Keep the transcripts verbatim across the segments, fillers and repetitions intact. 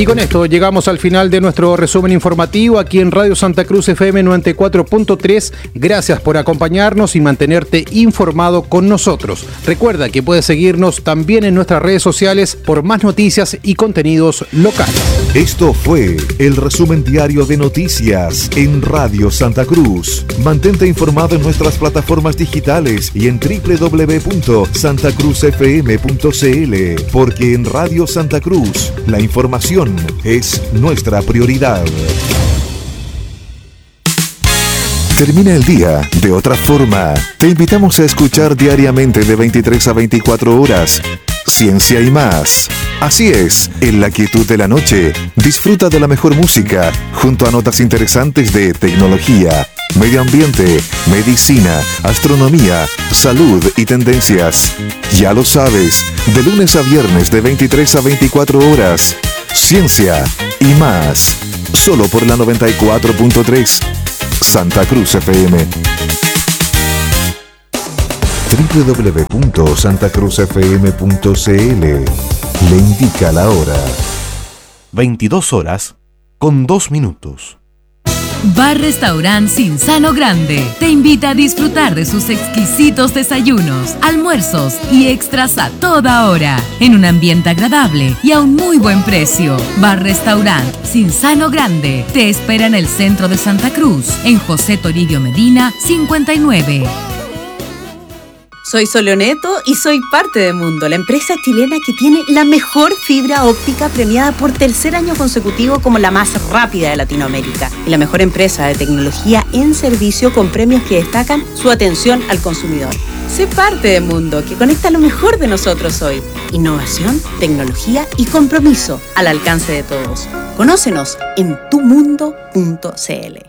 Y con esto llegamos al final de nuestro resumen informativo aquí en Radio Santa Cruz F M noventa y cuatro punto tres. Gracias por acompañarnos y mantenerte informado con nosotros. Recuerda que puedes seguirnos también en nuestras redes sociales por más noticias y contenidos locales. Esto fue el resumen diario de noticias en Radio Santa Cruz. Mantente informado en nuestras plataformas digitales y en doble u doble u doble u punto santa cruz f m punto c l, porque en Radio Santa Cruz la información es nuestra prioridad. Termina el día de otra forma. Te invitamos a escuchar diariamente de veintitrés a veinticuatro horas Ciencia y más. Así es, en la quietud de la noche, disfruta de la mejor música junto a notas interesantes de tecnología, medio ambiente, medicina, astronomía, salud y tendencias. Ya lo sabes, de lunes a viernes de veintitrés a veinticuatro horas, Ciencia y más, solo por la noventa y cuatro punto tres, Santa Cruz F M. doble u doble u doble u punto santa cruz f m punto c l le indica la hora. veintidós horas con dos minutos. Bar Restaurant Cinzano Grande te invita a disfrutar de sus exquisitos desayunos, almuerzos y extras a toda hora, en un ambiente agradable y a un muy buen precio. Bar Restaurant Cinzano Grande te espera en el centro de Santa Cruz, en José Toribio Medina cincuenta y nueve. Soy Soleoneto y soy parte de Mundo, la empresa chilena que tiene la mejor fibra óptica premiada por tercer año consecutivo como la más rápida de Latinoamérica y la mejor empresa de tecnología en servicio con premios que destacan su atención al consumidor. Sé parte de Mundo, que conecta lo mejor de nosotros hoy. Innovación, tecnología y compromiso al alcance de todos. Conócenos en tu mundo punto c l.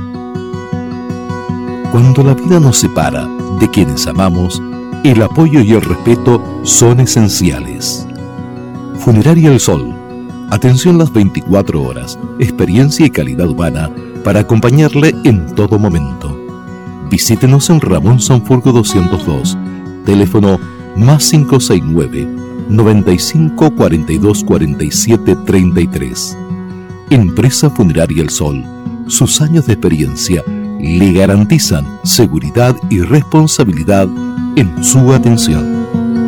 Cuando la vida nos separa de quienes amamos, el apoyo y el respeto son esenciales. Funeraria El Sol. Atención las veinticuatro horas, experiencia y calidad humana para acompañarle en todo momento. Visítenos en Ramón Sanfurgo doscientos dos, teléfono más cinco seis nueve, noventa y cinco cuarenta y dos cuarenta y siete treinta y tres. Empresa Funeraria El Sol. Sus años de experiencia le garantizan seguridad y responsabilidad en su atención.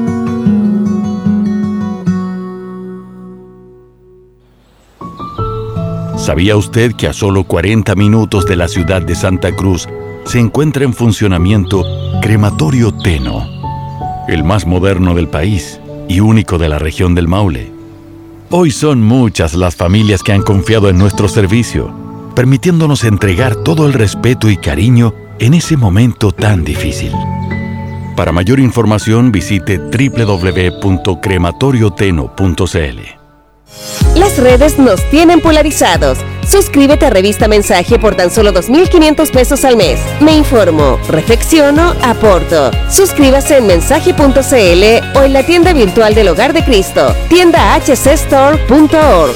¿Sabía usted que a solo cuarenta minutos de la ciudad de Santa Cruz se encuentra en funcionamiento Crematorio Teno, el más moderno del país y único de la región del Maule? Hoy son muchas las familias que han confiado en nuestro servicio, permitiéndonos entregar todo el respeto y cariño en ese momento tan difícil. Para mayor información visite doble u doble u doble u punto crematorio teno punto c l. Las redes nos tienen polarizados. Suscríbete a Revista Mensaje por tan solo dos mil quinientos pesos al mes. Me informo, reflexiono, aporto. Suscríbase en mensaje punto c l o en la tienda virtual del Hogar de Cristo, tienda h c store punto org.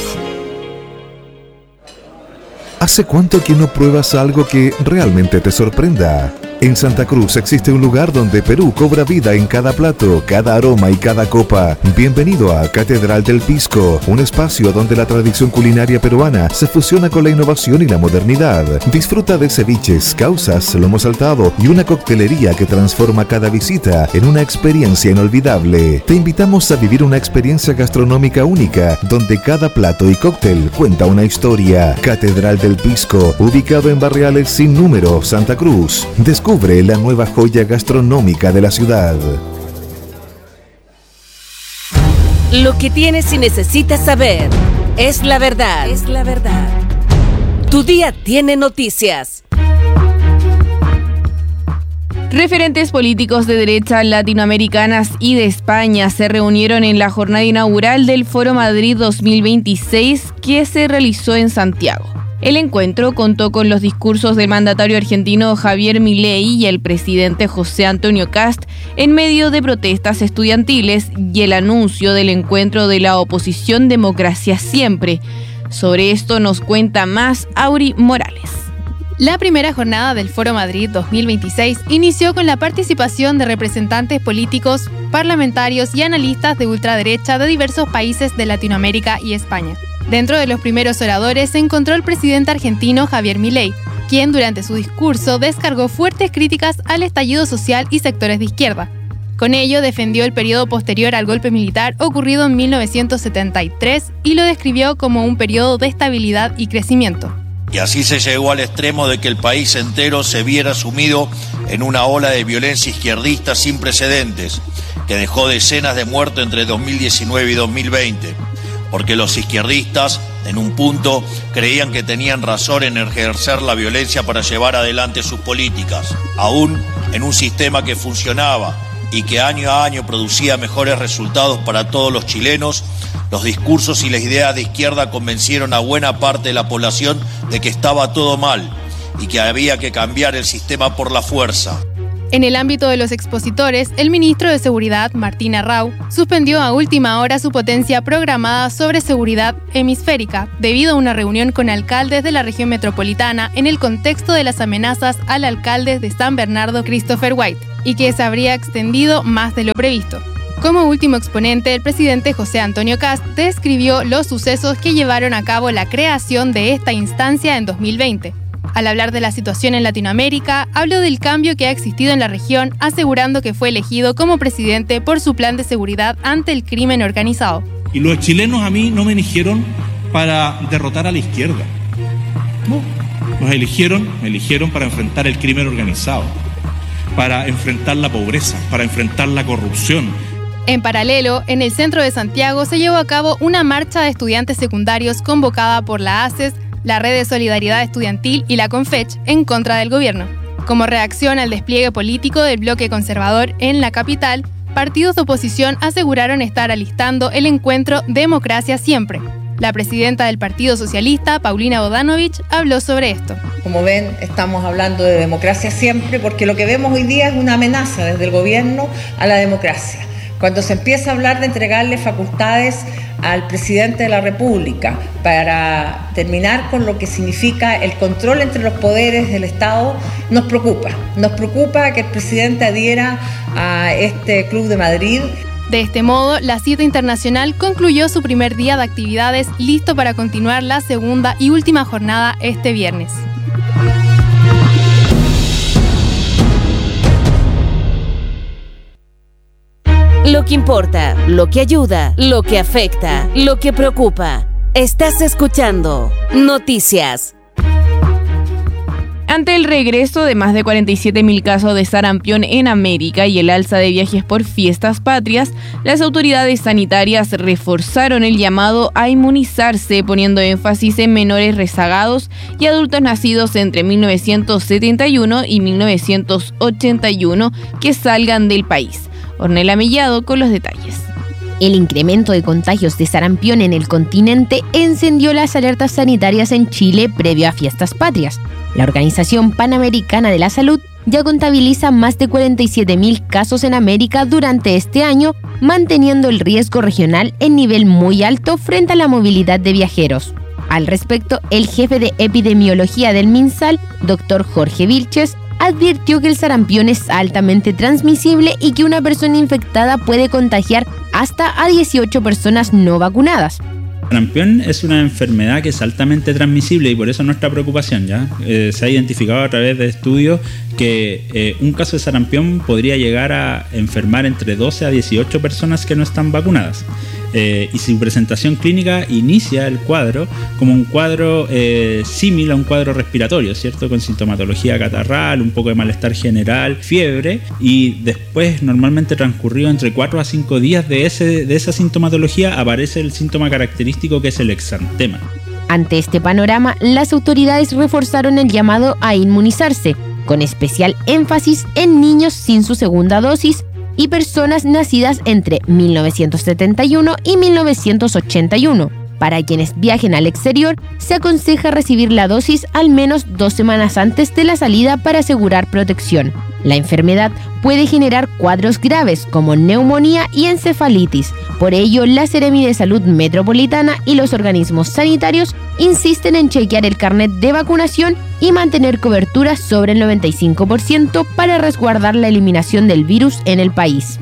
¿Hace cuánto que no pruebas algo que realmente te sorprenda? En Santa Cruz existe un lugar donde Perú cobra vida en cada plato, cada aroma y cada copa. Bienvenido a Catedral del Pisco, un espacio donde la tradición culinaria peruana se fusiona con la innovación y la modernidad. Disfruta de ceviches, causas, lomo saltado y una coctelería que transforma cada visita en una experiencia inolvidable. Te invitamos a vivir una experiencia gastronómica única, donde cada plato y cóctel cuenta una historia. Catedral del Pisco, ubicado en Barriales Sin Número, Santa Cruz. Descubre la nueva joya gastronómica de la ciudad. Lo que tienes y necesitas saber es la verdad. Es la verdad. Tu día tiene noticias. Referentes políticos de derecha latinoamericanas y de España se reunieron en la jornada inaugural del Foro Madrid dos mil veintiséis que se realizó en Santiago. El encuentro contó con los discursos del mandatario argentino Javier Milei y el presidente José Antonio Kast en medio de protestas estudiantiles y el anuncio del encuentro de la oposición Democracia Siempre. Sobre esto nos cuenta más Auri Morales. La primera jornada del Foro Madrid dos mil veintiséis inició con la participación de representantes políticos, parlamentarios y analistas de ultraderecha de diversos países de Latinoamérica y España. Dentro de los primeros oradores se encontró el presidente argentino Javier Milei, quien durante su discurso descargó fuertes críticas al estallido social y sectores de izquierda. Con ello defendió el periodo posterior al golpe militar ocurrido en mil novecientos setenta y tres y lo describió como un periodo de estabilidad y crecimiento. Y así se llegó al extremo de que el país entero se viera sumido en una ola de violencia izquierdista sin precedentes, que dejó decenas de muertos entre dos mil diecinueve y dos mil veinte, porque los izquierdistas, en un punto, creían que tenían razón en ejercer la violencia para llevar adelante sus políticas, aún en un sistema que funcionaba y que año a año producía mejores resultados para todos los chilenos. Los discursos y las ideas de izquierda convencieron a buena parte de la población de que estaba todo mal y que había que cambiar el sistema por la fuerza. En el ámbito de los expositores, el ministro de Seguridad, Martín Arrau, suspendió a última hora su potencia programada sobre seguridad hemisférica debido a una reunión con alcaldes de la región metropolitana en el contexto de las amenazas al alcalde de San Bernardo, Christopher White, y que se habría extendido más de lo previsto. Como último exponente, el presidente José Antonio Kast describió los sucesos que llevaron a cabo la creación de esta instancia en dos mil veinte. Al hablar de la situación en Latinoamérica, habló del cambio que ha existido en la región, asegurando que fue elegido como presidente por su plan de seguridad ante el crimen organizado. Y los chilenos a mí no me eligieron para derrotar a la izquierda. No, nos eligieron, me eligieron para enfrentar el crimen organizado, para enfrentar la pobreza, para enfrentar la corrupción. En paralelo, en el centro de Santiago se llevó a cabo una marcha de estudiantes secundarios convocada por la A C E S, la Red de Solidaridad Estudiantil y la CONFECH en contra del gobierno. Como reacción al despliegue político del bloque conservador en la capital, partidos de oposición aseguraron estar alistando el encuentro Democracia Siempre. La presidenta del Partido Socialista, Paulina Bodanovich, habló sobre esto. Como ven, estamos hablando de democracia siempre porque lo que vemos hoy día es una amenaza desde el gobierno a la democracia. Cuando se empieza a hablar de entregarle facultades al presidente de la República para terminar con lo que significa el control entre los poderes del Estado, nos preocupa. Nos preocupa que el presidente adhiera a este Club de Madrid. De este modo, la cita internacional concluyó su primer día de actividades, listo para continuar la segunda y última jornada este viernes. Lo que importa, lo que ayuda, lo que afecta, lo que preocupa. Estás escuchando Noticias. Ante el regreso de más de cuarenta y siete mil casos de sarampión en América y el alza de viajes por fiestas patrias, las autoridades sanitarias reforzaron el llamado a inmunizarse, poniendo énfasis en menores rezagados y adultos nacidos entre mil novecientos setenta y uno y mil novecientos ochenta y uno que salgan del país. Ornella Mellado con los detalles. El incremento de contagios de sarampión en el continente encendió las alertas sanitarias en Chile previo a fiestas patrias. La Organización Panamericana de la Salud ya contabiliza más de cuarenta y siete mil casos en América durante este año, manteniendo el riesgo regional en nivel muy alto frente a la movilidad de viajeros. Al respecto, el jefe de epidemiología del MinSal, doctor Jorge Vilches, advirtió que el sarampión es altamente transmisible y que una persona infectada puede contagiar hasta a dieciocho personas no vacunadas. El sarampión es una enfermedad que es altamente transmisible y por eso nuestra preocupación, ¿ya? Eh, se ha identificado a través de estudios que eh, un caso de sarampión podría llegar a enfermar entre doce a dieciocho personas que no están vacunadas. Eh, y su presentación clínica inicia el cuadro como un cuadro eh, similar a un cuadro respiratorio, ¿cierto? Con sintomatología catarral, un poco de malestar general, fiebre, y después, normalmente transcurrido entre cuatro a cinco días de, ese, de esa sintomatología, aparece el síntoma característico que es el exantema. Ante este panorama, las autoridades reforzaron el llamado a inmunizarse, con especial énfasis en niños sin su segunda dosis y personas nacidas entre mil novecientos setenta y uno y mil novecientos ochenta y uno. Para quienes viajen al exterior, se aconseja recibir la dosis al menos dos semanas antes de la salida para asegurar protección. La enfermedad puede generar cuadros graves como neumonía y encefalitis. Por ello, la Seremi de Salud Metropolitana y los organismos sanitarios insisten en chequear el carnet de vacunación y mantener cobertura sobre el noventa y cinco por ciento para resguardar la eliminación del virus en el país.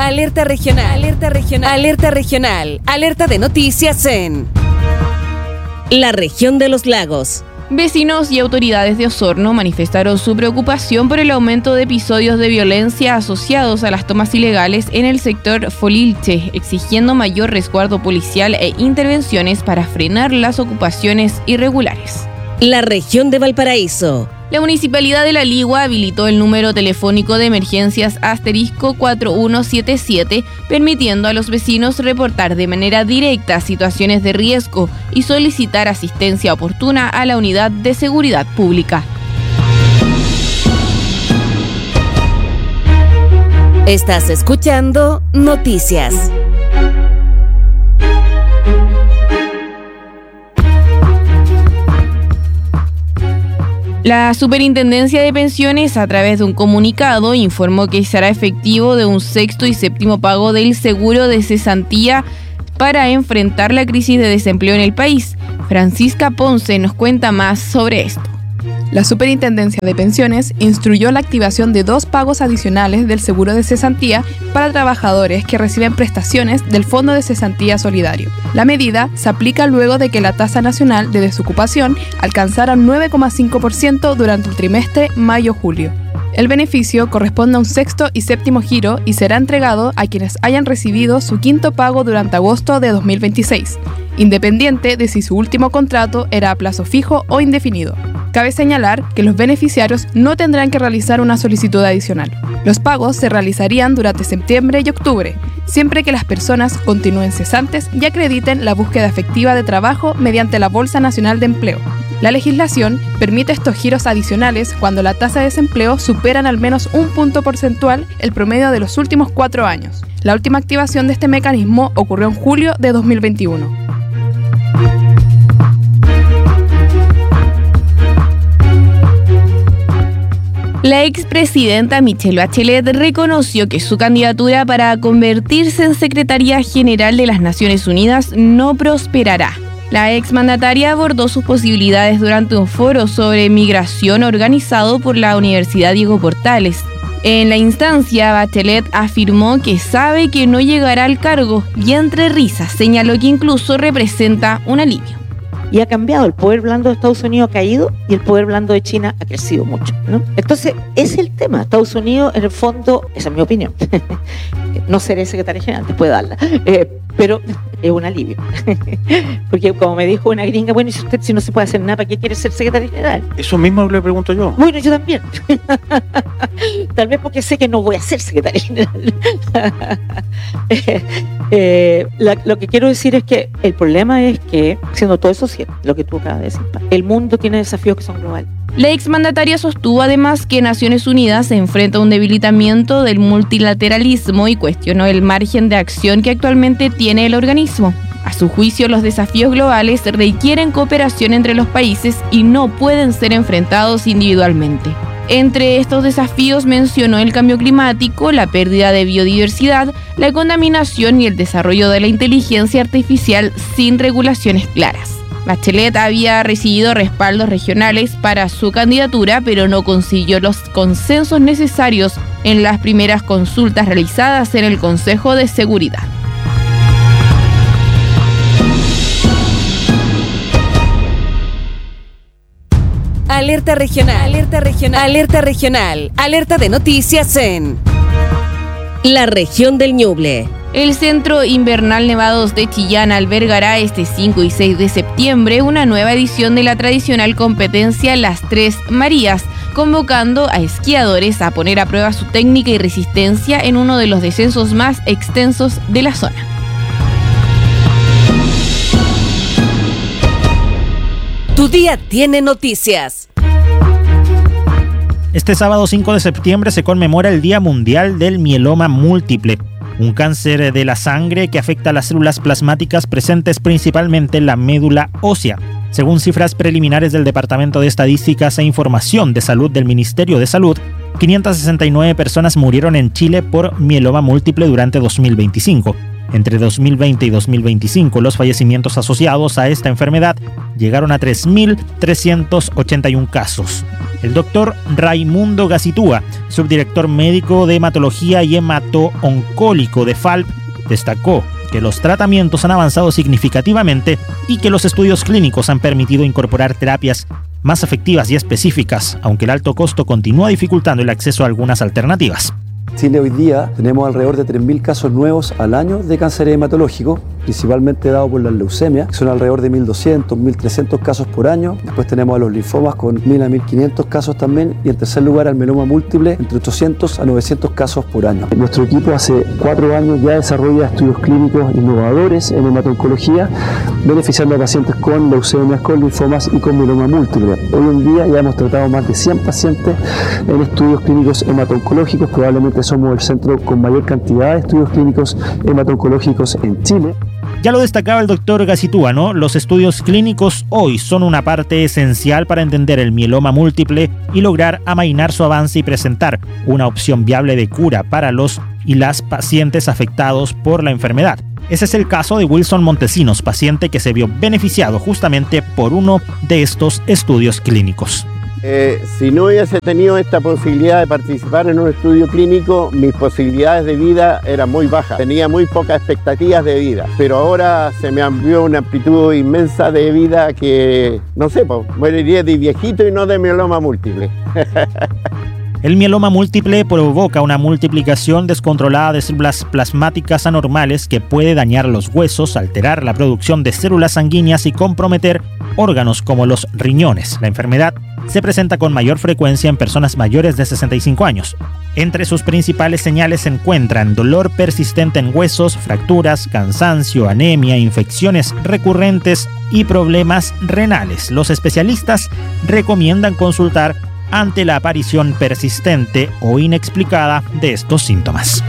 Alerta regional, alerta regional, alerta regional, alerta de noticias en la región de los lagos. Vecinos y autoridades de Osorno manifestaron su preocupación por el aumento de episodios de violencia asociados a las tomas ilegales en el sector Folilche, exigiendo mayor resguardo policial e intervenciones para frenar las ocupaciones irregulares. La región de Valparaíso. La Municipalidad de La Ligua habilitó el número telefónico de emergencias asterisco cuatro uno siete siete, permitiendo a los vecinos reportar de manera directa situaciones de riesgo y solicitar asistencia oportuna a la Unidad de Seguridad Pública. Estás escuchando Noticias. La Superintendencia de Pensiones, a través de un comunicado, informó que será efectivo de un sexto y séptimo pago del seguro de cesantía para enfrentar la crisis de desempleo en el país. Francisca Ponce nos cuenta más sobre esto. La Superintendencia de Pensiones instruyó la activación de dos pagos adicionales del seguro de cesantía para trabajadores que reciben prestaciones del Fondo de Cesantía Solidario. La medida se aplica luego de que la tasa nacional de desocupación alcanzara nueve coma cinco por ciento durante el trimestre mayo-julio. El beneficio corresponde a un sexto y séptimo giro y será entregado a quienes hayan recibido su quinto pago durante agosto de dos mil veintiséis, independiente de si su último contrato era a plazo fijo o indefinido. Cabe señalar que los beneficiarios no tendrán que realizar una solicitud adicional. Los pagos se realizarían durante septiembre y octubre, siempre que las personas continúen cesantes y acrediten la búsqueda efectiva de trabajo mediante la Bolsa Nacional de Empleo. La legislación permite estos giros adicionales cuando la tasa de desempleo superan al menos un punto porcentual el promedio de los últimos cuatro años. La última activación de este mecanismo ocurrió en julio de dos mil veintiuno. La expresidenta Michelle Bachelet reconoció que su candidatura para convertirse en secretaria general de las Naciones Unidas no prosperará. La exmandataria abordó sus posibilidades durante un foro sobre migración organizado por la Universidad Diego Portales. En la instancia, Bachelet afirmó que sabe que no llegará al cargo y entre risas señaló que incluso representa un alivio. Y ha cambiado, el poder blando de Estados Unidos ha caído y el poder blando de China ha crecido mucho, ¿no? Entonces, ese es el tema. Estados Unidos, en el fondo, esa es mi opinión, no seré secretaria general, después de darla, eh, pero es un alivio. Porque como me dijo una gringa, bueno, y si usted si no se puede hacer nada, ¿para qué quiere ser secretaria general? Eso mismo le pregunto yo. Bueno, yo también. Tal vez porque sé que no voy a ser secretaria general. eh, eh, la, lo que quiero decir es que el problema es que, siendo todo eso cierto, lo que tú acabas de decir, el mundo tiene desafíos que son globales. La exmandataria sostuvo además que Naciones Unidas se enfrenta a un debilitamiento del multilateralismo y cuestionó el margen de acción que actualmente tiene el organismo. A su juicio, los desafíos globales requieren cooperación entre los países y no pueden ser enfrentados individualmente. Entre estos desafíos mencionó el cambio climático, la pérdida de biodiversidad, la contaminación y el desarrollo de la inteligencia artificial sin regulaciones claras. Bachelet había recibido respaldos regionales para su candidatura, pero no consiguió los consensos necesarios en las primeras consultas realizadas en el Consejo de Seguridad. Alerta regional, alerta regional, alerta regional, alerta de noticias en la región del Ñuble. El Centro Invernal Nevados de Chillán albergará este cinco y seis de septiembre una nueva edición de la tradicional competencia Las Tres Marías, convocando a esquiadores a poner a prueba su técnica y resistencia en uno de los descensos más extensos de la zona. Tu día tiene noticias. Este sábado cinco de septiembre se conmemora el Día Mundial del Mieloma Múltiple, un cáncer de la sangre que afecta a las células plasmáticas presentes principalmente en la médula ósea. Según cifras preliminares del Departamento de Estadísticas e Información de Salud del Ministerio de Salud, quinientas sesenta y nueve personas murieron en Chile por mieloma múltiple durante dos mil veinticinco. Entre dos mil veinte y dos mil veinticinco, los fallecimientos asociados a esta enfermedad llegaron a tres mil trescientos ochenta y uno casos. El doctor Raimundo Gacitúa, subdirector médico de hematología y hemato-oncólico de F A L P, destacó que los tratamientos han avanzado significativamente y que los estudios clínicos han permitido incorporar terapias más efectivas y específicas, aunque el alto costo continúa dificultando el acceso a algunas alternativas. Chile hoy día tenemos alrededor de tres mil casos nuevos al año de cáncer hematológico, principalmente dado por las leucemias, que son alrededor de mil doscientos, mil trescientos casos por año. Después tenemos a los linfomas con mil a mil quinientos casos también, y en tercer lugar al mieloma múltiple, entre ochocientos a novecientos casos por año. Nuestro equipo hace cuatro años ya desarrolla estudios clínicos innovadores en hemato-oncología, beneficiando a pacientes con leucemias, con linfomas y con mieloma múltiple. Hoy en día ya hemos tratado más de cien pacientes en estudios clínicos hemato-oncológicos. Probablemente somos el centro con mayor cantidad de estudios clínicos hemato-oncológicos en Chile. Ya lo destacaba el doctor Gacitúa, ¿no? Los estudios clínicos hoy son una parte esencial para entender el mieloma múltiple y lograr amainar su avance y presentar una opción viable de cura para los y las pacientes afectados por la enfermedad. Ese es el caso de Wilson Montesinos, paciente que se vio beneficiado justamente por uno de estos estudios clínicos. Eh, si no hubiese tenido esta posibilidad de participar en un estudio clínico, mis posibilidades de vida eran muy bajas. Tenía muy pocas expectativas de vida, pero ahora se me amplió una amplitud inmensa de vida que, no sé, pues, moriría de viejito y no de mieloma múltiple. El mieloma múltiple provoca una multiplicación descontrolada de células plasmáticas anormales que puede dañar los huesos, alterar la producción de células sanguíneas y comprometer órganos como los riñones. La enfermedad se presenta con mayor frecuencia en personas mayores de sesenta y cinco años. Entre sus principales señales se encuentran dolor persistente en huesos, fracturas, cansancio, anemia, infecciones recurrentes y problemas renales. Los especialistas recomiendan consultar ante la aparición persistente o inexplicada de estos síntomas.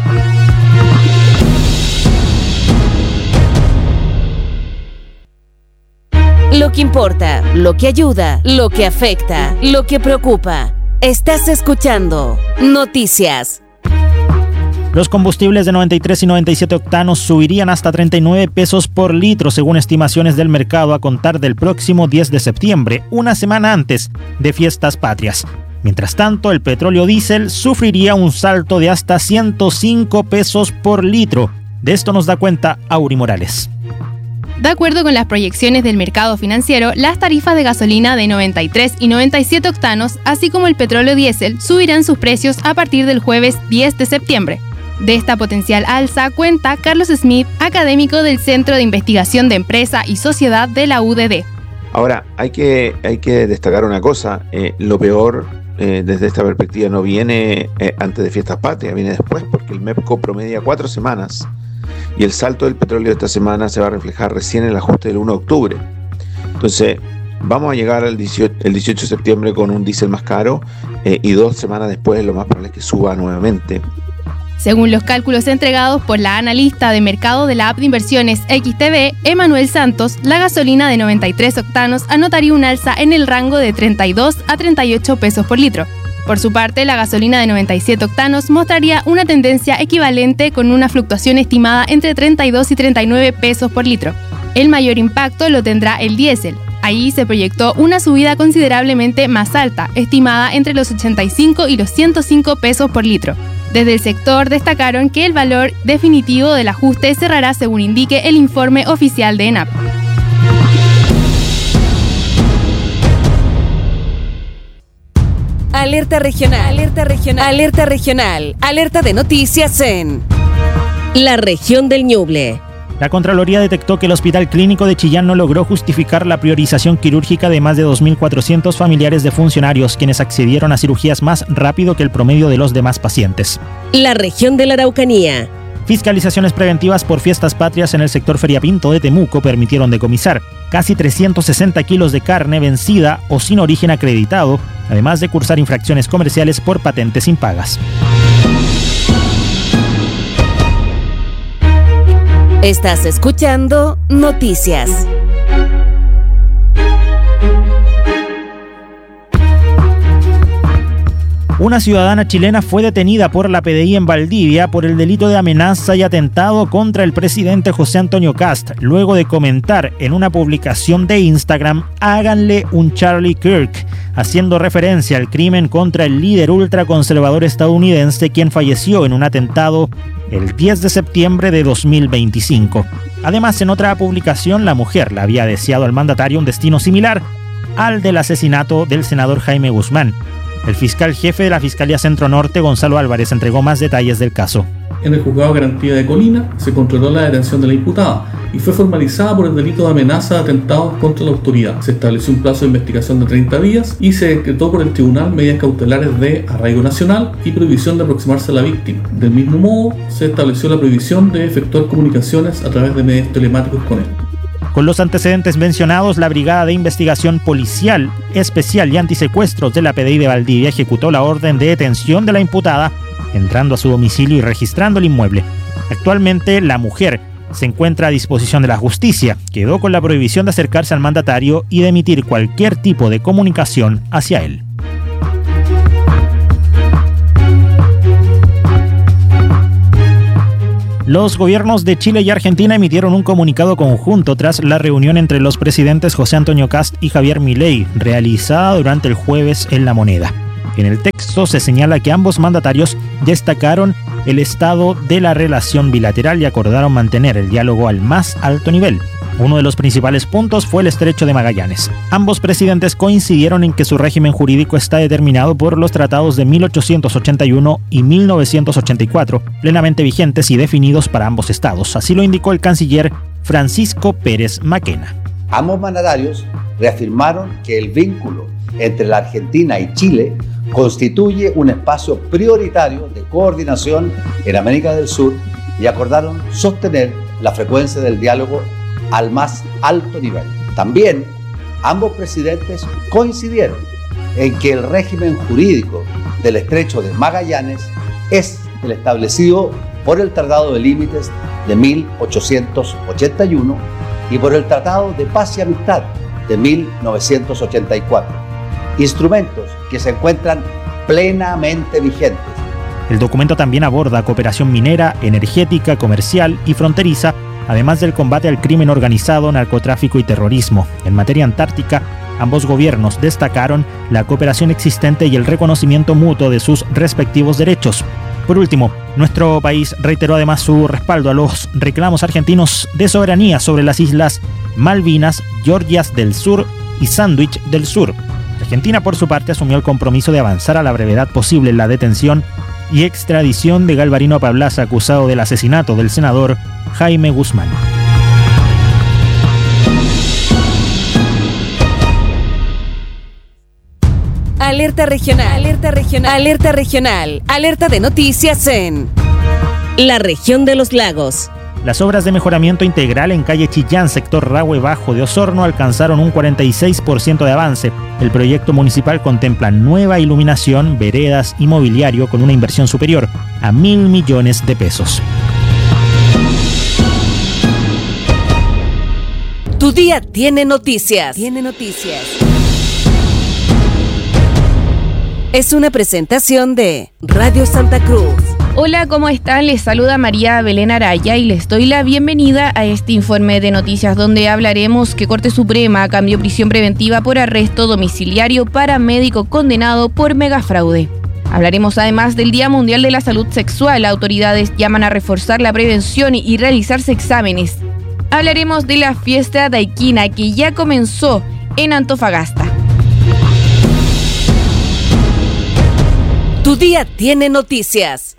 Lo que importa, lo que ayuda, lo que afecta, lo que preocupa. Estás escuchando Noticias. Los combustibles de noventa y tres y noventa y siete octanos subirían hasta treinta y nueve pesos por litro según estimaciones del mercado a contar del próximo diez de septiembre, una semana antes de Fiestas Patrias. Mientras tanto, el petróleo diésel sufriría un salto de hasta ciento cinco pesos por litro. De esto nos da cuenta Auri Morales. De acuerdo con las proyecciones del mercado financiero, las tarifas de gasolina de noventa y tres y noventa y siete octanos, así como el petróleo diésel, subirán sus precios a partir del jueves diez de septiembre. De esta potencial alza cuenta Carlos Smith, académico del Centro de Investigación de Empresa y Sociedad de la U D D. Ahora, hay que, hay que destacar una cosa, eh, lo peor eh, desde esta perspectiva no viene eh, antes de Fiestas Patrias, viene después, porque el MEPCO promedia cuatro semanas y el salto del petróleo de esta semana se va a reflejar recién en el ajuste del uno de octubre. Entonces, vamos a llegar al dieciocho, el dieciocho de septiembre con un diésel más caro eh, y dos semanas después lo más probable es que suba nuevamente. Según los cálculos entregados por la analista de mercado de la app de inversiones X T B, Emanuel Santos, la gasolina de noventa y tres octanos anotaría un alza en el rango de treinta y dos a treinta y ocho pesos por litro. Por su parte, la gasolina de noventa y siete octanos mostraría una tendencia equivalente con una fluctuación estimada entre treinta y dos y treinta y nueve pesos por litro. El mayor impacto lo tendrá el diésel. Ahí se proyectó una subida considerablemente más alta, estimada entre los ochenta y cinco y los ciento cinco pesos por litro. Desde el sector destacaron que el valor definitivo del ajuste cerrará según indique el informe oficial de ENAP. Alerta regional, alerta regional, alerta regional, alerta de noticias en la región del Ñuble. La Contraloría detectó que el Hospital Clínico de Chillán no logró justificar la priorización quirúrgica de más de dos mil cuatrocientos familiares de funcionarios, quienes accedieron a cirugías más rápido que el promedio de los demás pacientes. La región de la Araucanía. Fiscalizaciones preventivas por Fiestas Patrias en el sector Feriapinto de Temuco permitieron decomisar casi trescientos sesenta kilos de carne vencida o sin origen acreditado, además de cursar infracciones comerciales por patentes impagas. Estás escuchando Noticias. Una ciudadana chilena fue detenida por la P D I en Valdivia por el delito de amenaza y atentado contra el presidente José Antonio Kast, luego de comentar en una publicación de Instagram "háganle un Charlie Kirk", haciendo referencia al crimen contra el líder ultraconservador estadounidense, quien falleció en un atentado el diez de septiembre de dos mil veinticinco. Además, en otra publicación, la mujer le había deseado al mandatario un destino similar al del asesinato del senador Jaime Guzmán. El fiscal jefe de la Fiscalía Centro Norte, Gonzalo Álvarez, entregó más detalles del caso. En el juzgado de garantía de Colina se controló la detención de la imputada y fue formalizada por el delito de amenaza de atentados contra la autoridad. Se estableció un plazo de investigación de treinta días y se decretó por el tribunal medidas cautelares de arraigo nacional y prohibición de aproximarse a la víctima. Del mismo modo, se estableció la prohibición de efectuar comunicaciones a través de medios telemáticos con él. Con los antecedentes mencionados, la Brigada de Investigación Policial Especial y Antisecuestros de la P D I de Valdivia ejecutó la orden de detención de la imputada, entrando a su domicilio y registrando el inmueble. Actualmente, la mujer se encuentra a disposición de la justicia. Quedó con la prohibición de acercarse al mandatario y de emitir cualquier tipo de comunicación hacia él. Los gobiernos de Chile y Argentina emitieron un comunicado conjunto tras la reunión entre los presidentes José Antonio Kast y Javier Milei, realizada durante el jueves en La Moneda. En el texto se señala que ambos mandatarios destacaron el estado de la relación bilateral y acordaron mantener el diálogo al más alto nivel. Uno de los principales puntos fue el Estrecho de Magallanes. Ambos presidentes coincidieron en que su régimen jurídico está determinado por los tratados de mil ochocientos ochenta y uno y mil novecientos ochenta y cuatro, plenamente vigentes y definidos para ambos estados. Así lo indicó el canciller Francisco Pérez Maquena. Ambos mandatarios reafirmaron que el vínculo entre la Argentina y Chile constituye un espacio prioritario de coordinación en América del Sur y acordaron sostener la frecuencia del diálogo al más alto nivel. También ambos presidentes coincidieron en que el régimen jurídico del Estrecho de Magallanes es el establecido por el Tratado de Límites de mil ochocientos ochenta y uno y por el Tratado de Paz y Amistad de mil novecientos ochenta y cuatro, instrumentos que se encuentran plenamente vigentes. El documento también aborda cooperación minera, energética, comercial y fronteriza, además del combate al crimen organizado, narcotráfico y terrorismo. En materia antártica, ambos gobiernos destacaron la cooperación existente y el reconocimiento mutuo de sus respectivos derechos. Por último, nuestro país reiteró además su respaldo a los reclamos argentinos de soberanía sobre las islas Malvinas, Georgias del Sur y Sandwich del Sur. Argentina, por su parte, asumió el compromiso de avanzar a la brevedad posible en la detención y extradición de Galvarino Pablaza, acusado del asesinato del senador Jaime Guzmán. Alerta regional, alerta regional, alerta regional, alerta de noticias en la región de los lagos. Las obras de mejoramiento integral en calle Chillán, sector Rahue Bajo de Osorno, alcanzaron un cuarenta y seis por ciento de avance. El proyecto municipal contempla nueva iluminación, veredas y mobiliario con una inversión superior a mil millones de pesos. Tu día tiene noticias. Tiene noticias. Es una presentación de Radio Santa Cruz. Hola, ¿cómo están? Les saluda María Belén Araya y les doy la bienvenida a este informe de noticias donde hablaremos que Corte Suprema cambió prisión preventiva por arresto domiciliario para médico condenado por megafraude. Hablaremos además del Día Mundial de la Salud Sexual. Autoridades llaman a reforzar la prevención y realizarse exámenes. Hablaremos de la fiesta daiquina que ya comenzó en Antofagasta. Tu día tiene noticias.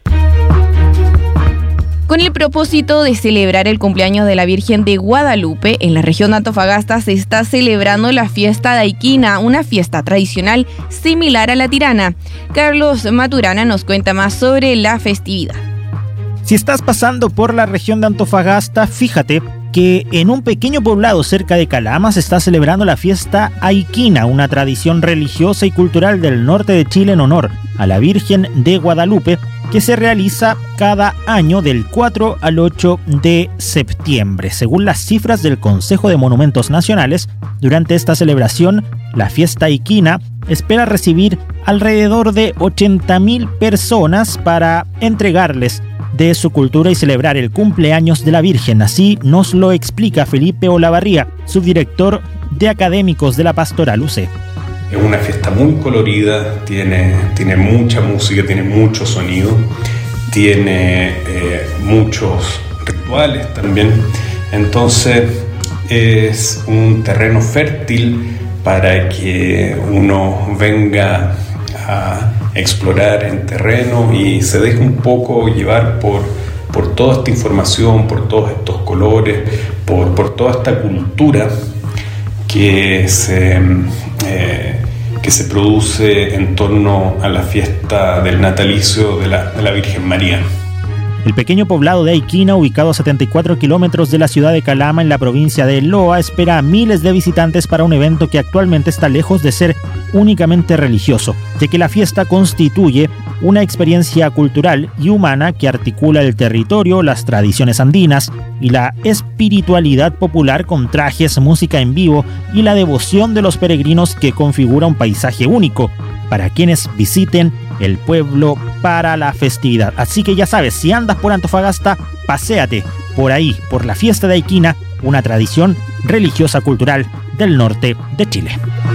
Con el propósito de celebrar el cumpleaños de la Virgen de Guadalupe, en la región de Antofagasta se está celebrando la fiesta daiquina, una fiesta tradicional similar a la tirana. Carlos Maturana nos cuenta más sobre la festividad. Si estás pasando por la región de Antofagasta, fíjate que en un pequeño poblado cerca de Calama se está celebrando la fiesta aiquina, una tradición religiosa y cultural del norte de Chile en honor a la Virgen de Guadalupe, que se realiza cada año del cuatro al ocho de septiembre. Según las cifras del Consejo de Monumentos Nacionales, durante esta celebración, la fiesta aiquina espera recibir alrededor de ochenta mil personas para entregarles de su cultura y celebrar el cumpleaños de la Virgen. Así nos lo explica Felipe Olavarría, subdirector de académicos de la Pastoral U C. Es una fiesta muy colorida, tiene, tiene mucha música, tiene mucho sonido, tiene eh, muchos rituales también. Entonces es un terreno fértil para que uno venga a explorar en terreno y se deje un poco llevar por, por toda esta información, por todos estos colores, por, por toda esta cultura que se, eh, que se produce en torno a la fiesta del natalicio de la, de la Virgen María. El pequeño poblado de Aiquina, ubicado a setenta y cuatro kilómetros de la ciudad de Calama, en la provincia de Loa, espera a miles de visitantes para un evento que actualmente está lejos de ser únicamente religioso, ya que la fiesta constituye una experiencia cultural y humana que articula el territorio, las tradiciones andinas y la espiritualidad popular con trajes, música en vivo y la devoción de los peregrinos que configura un paisaje único para quienes visiten el pueblo para la festividad. Así que ya sabes, si andas por Antofagasta, paséate por ahí, por la fiesta de Aiquina, una tradición religiosa cultural del norte de Chile.